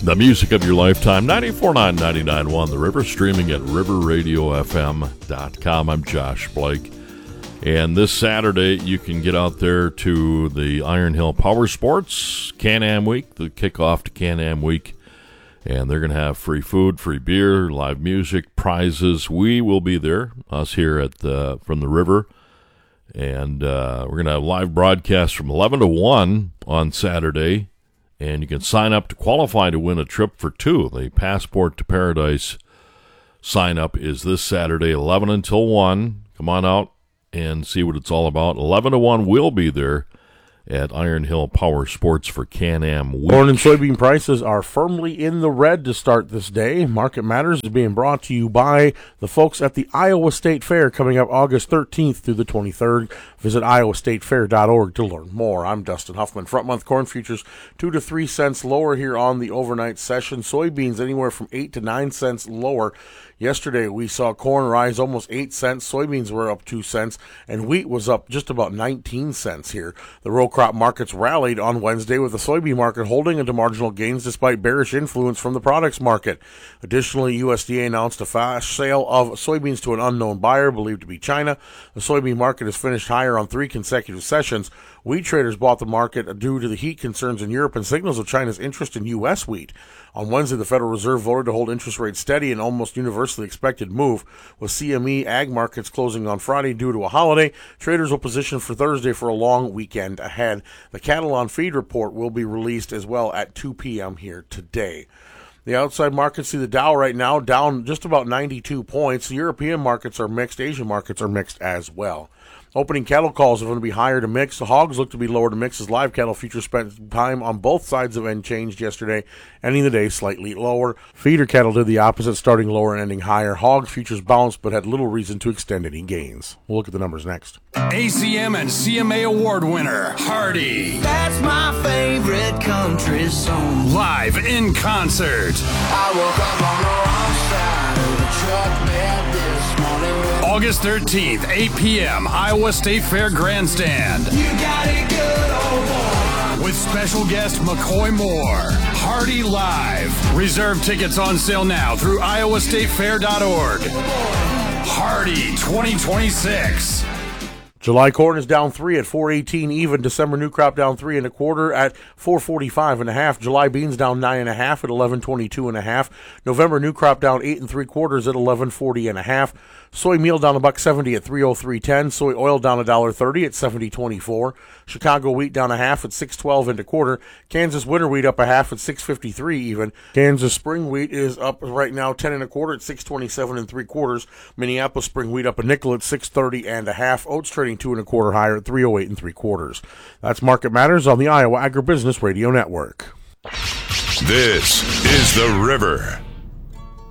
The music of your lifetime, 94.9, 99.1 The River, streaming at riverradiofm.com. I'm Josh Blake. And this Saturday, you can get out there to the Iron Hill Power Sports Can-Am Week, the kickoff to Can-Am Week. And they're going to have free food, free beer, live music, prizes. We will be there, us here at from the river. And we're going to have live broadcasts from 11 to 1 on Saturday. And you can sign up to qualify to win a trip for two. The Passport to Paradise sign-up is this Saturday, 11 until 1. Come on out and see what it's all about. 11 to 1 will be there at Iron Hill Power Sports for Can-Am Week. Corn and soybean prices are firmly in the red to start this day. Market Matters is being brought to you by the folks at the Iowa State Fair coming up August 13th through the 23rd. Visit iowastatefair.org to learn more. I'm Dustin Huffman. Front month corn futures 2 to 3 cents lower here on the overnight session. Soybeans anywhere from 8 to 9 cents lower. Yesterday, we saw corn rise almost 8 cents, soybeans were up 2 cents, and wheat was up just about 19 cents here. The row crop markets rallied on Wednesday, with the soybean market holding into marginal gains despite bearish influence from the products market. Additionally, USDA announced a flash sale of soybeans to an unknown buyer, believed to be China. The soybean market has finished higher on 3 consecutive sessions. Wheat traders bought the market due to the heat concerns in Europe and signals of China's interest in U.S. wheat. On Wednesday, the Federal Reserve voted to hold interest rates steady, an almost universally expected move. With CME ag markets closing on Friday due to a holiday, traders will position for Thursday for a long weekend ahead. The cattle on feed report will be released as well at 2 p.m. here today. The outside markets see the Dow right now down just about 92 points. The European markets are mixed. Asian markets are mixed as well. Opening cattle calls are going to be higher to mix. The hogs look to be lower to mix as live cattle futures spent time on both sides of end changed yesterday, ending the day slightly lower. Feeder cattle did the opposite, starting lower and ending higher. Hog futures bounced but had little reason to extend any gains. We'll look at the numbers next. ACM and CMA award winner, Hardy. That's my favorite country song. Live in concert. I woke up on the wrong side of the truck bed this morning. August 13th, 8 p.m., Iowa State Fair Grandstand. You got it good, old boy. With special guest McCoy Moore. Hardy Live. Reserve tickets on sale now through iowastatefair.org. Hardy 2026. July corn is down 3 at 4.18 even. December new crop down 3 1/4 at 4.45 1/2. July beans down 9 1/2 at 11.22 1/2. November new crop down 8 3/4 at 11.40 1/2. Soy meal down $1.70 at 3.0310. Soy oil down $1.30 at 70.24. Chicago wheat down 1/2 at 6.12 1/4. Kansas winter wheat up 1/2 at 6.53 even. Kansas spring wheat is up right now 10 1/4 at 6.27 3/4. Minneapolis spring wheat up a nickel at 6.30 1/2. Oats trading 2 1/4 higher at 3.08 3/4. That's Market Matters on the Iowa Agribusiness Radio Network. This is The River.